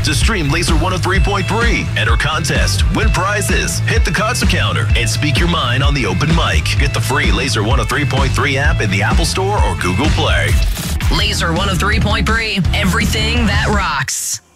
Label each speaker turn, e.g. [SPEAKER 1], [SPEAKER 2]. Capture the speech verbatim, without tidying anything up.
[SPEAKER 1] to stream Laser one oh three point three. Enter contest, win prizes, hit the concert counter, and speak your mind on the open mic. Get the free Laser one oh three point three app in the Apple Store or Google Play.
[SPEAKER 2] Laser one oh three point three, everything that rocks.